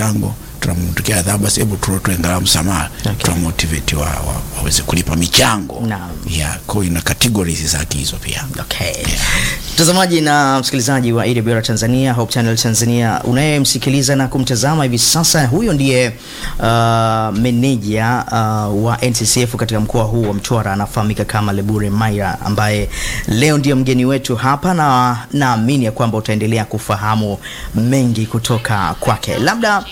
michango, tunamtukia adhabu, basi hebu tutoe angalau msamaha, tumotivate waweze kulipa michango. Kwa ina categories zake hizo pia. Mtazamaji na msikilizaji wa AWR Tanzania, Hope Channel Tanzania, unayemsikiliza na kumtazama hivi sasa, huyo ndiye meneja wa NCCF katika mkoa huu wa Mtwara, anafahamika kama Lebure Maira, ambaye leo ndiye mgeni wetu hapa, na naamini ya kwamba utaendelea kufahamu mengi kutoka kwake. Labda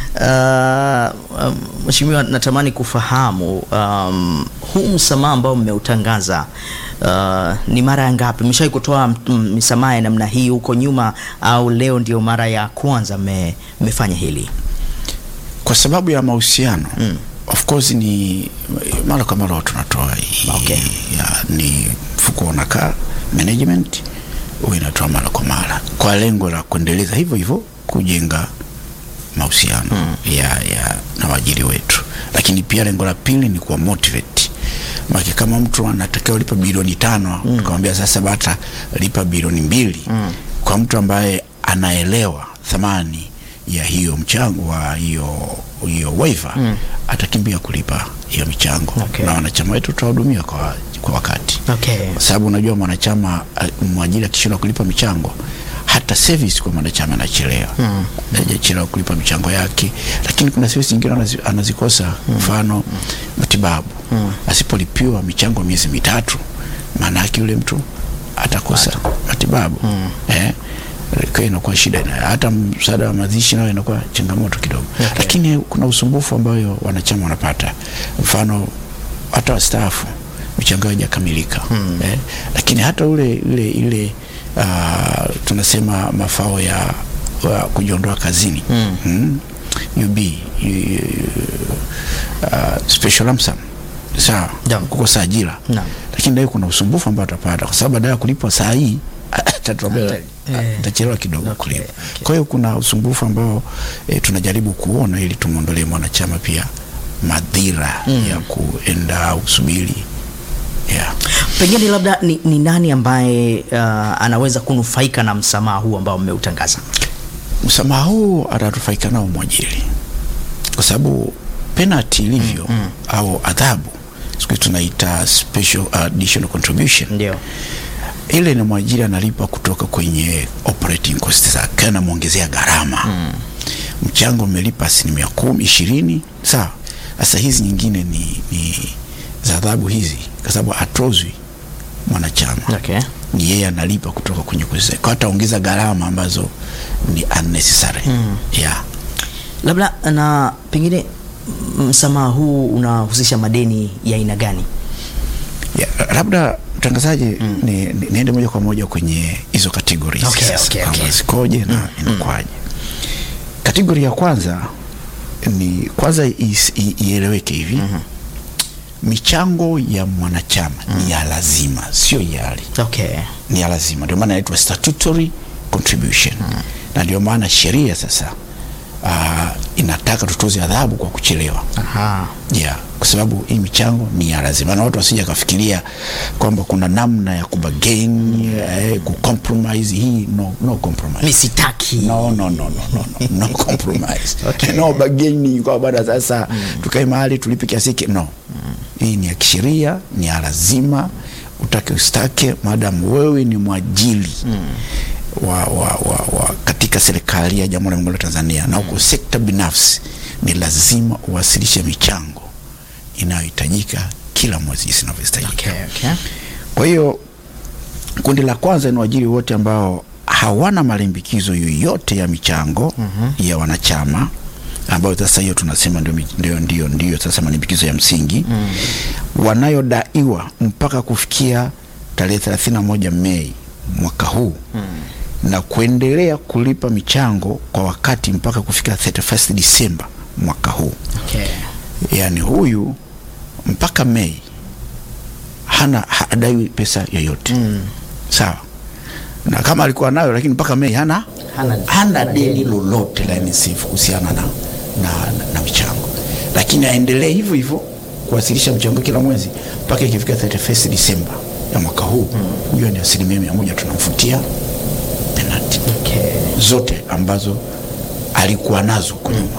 mheshimiwa, natamani kufahamu huu msamaha ambao mmeutangaza ni mara ya ngapi? Mmeshawahi kutoa msamaha ya namna hii huko nyuma, au leo ndio mara ya kwanza mmefanya hili? Kwa sababu ya mahusiano, of course ni mara kwa mara tunatoa ni mfuko unakaa management inatoa mara kwa mara kwa lengo la kuendeleza hivyo hivyo kujenga mahusiano na waajiri wetu. Lakini pia lengo la pili ni kuwa motivate. Maki kama mtu anatakiwa lipa bilioni 5, tukamwambia sasa bata lipa bilioni 2, kwa mtu ambaye anaelewa thamani ya hiyo mchango wa hiyo waiver, atakimbia kulipa hiyo michango. Na wanachama wetu tutahudumia kwa wakati. Kwa sababu unajua mwanachama mwajiri akishindwa kulipa michango, hata service kwa mwanachama anachelewa. Anachelewa kulipa michango yake, lakini kuna service nyingine anazikosa. Mfano matibabu, asipolipiwa michango miezi 3, maana yake yule mtu atakosa matibabu. Kwa inakuwa shida, na hata msaada wa mazishi nao inakuwa changamoto kidogo. Lakini kuna usumbufu ambayo wanachama wanapata. Mfano hata wastaafu michango haijakamilika. Lakini hata ile tunasema mafao ya kujiondoa kazini, UB, special lump sum, sawa, kukosa ajira. Lakini ndio kuna usumbufu ambao atapata, kwa sababu baada ya kulipwa saa hii atachelewa kidogo kulipa. Kwa hiyo kuna usumbufu ambao tunajaribu kuona ili tumuondolee mwanachama pia madhira ya kuenda usubiri. Pengine labda ni nani ambaye anaweza kunufaika na msamaha huu ambao mmeutangaza? Msamaha huu atanufaika nao mwajiri, kwa sababu penalty ilivyo au adhabu siku tunaita special additional contribution. Ndio. Ile ni mwajiri analipa kutoka kwenye operating costs zake, na muongezea gharama. Mchango umelipa 10%, 20%, sawa. Sasa hizi nyingine ni za adhabu hizi, kwa sababu atozwi mwanachama. Ni yeye analipa kutoka kwenye kuzi, kwa ataongeza gharama ambazo ni unnecessary. Labda na pengine msamaha huu unahusisha madeni ya aina gani? Labda mtangazaji, niende moja kwa moja kwenye hizo categories. Zikoje na inakwaje? Kategori ya kwanza ni ieleweke hivi. Michango ya mwanachama ni ya lazima, sio hiari. Ni ya lazima, ndio maana inaitwa statutory contribution. Na ndio maana sheria sasa inataka tutoze adhabu kwa kuchelewa. Kwa sababu hii michango ni ya lazima, na watu wasije kafikiria kwamba kuna namna ya kubagain, kucompromise. Hii no compromise. Misitaki. No compromise. No bargaining kwa baada sasa tukae mahali tulipe kiasi hiki. Hii ni ya kisheria, ni ya lazima, utake ustake, madam wewe ni mwajiri wa katika serikali ya Jamhuri ya Muungano wa Tanzania, na uko sekta binafsi, ni lazima uwasilishe michango inayohitajika kila mwezi jinsi inavyohitajika. Kwa hiyo kundi la kwanza ni waajiri wote ambao hawana malimbikizo yoyote ya michango ya wanachama, ambao sasa hiyo tunasema ndio sasa malimbikizo ya msingi, wanayodaiwa mpaka kufikia tarehe 31 Mei mwaka huu, na kuendelea kulipa michango kwa wakati mpaka kufika 31 Disemba mwaka huu. Yani huyu mpaka Mei hadaiwi pesa yoyote. Sawa. Na kama alikuwa nayo, lakini mpaka Mei hana deni lolote la NSF kuhusiana na michango. Lakini aendelee hivyo hivyo kuwasilisha mchango kila mwezi mpaka ikifika 31 Disemba ya mwaka huu. Hiyo ni 100% tunamfutia penalty zote ambazo alikuwa nazo kwa nyuma.